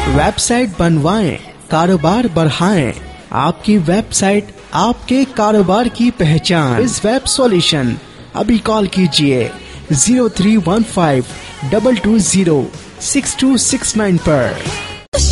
Website बनवाएं, कारोबार बढ़ाएं। आपकी वेबसाइट आपके कारोबार की पहचान। इस वेब सॉल्यूशन अभी कॉल कीजिए 0315 220 6269 पर।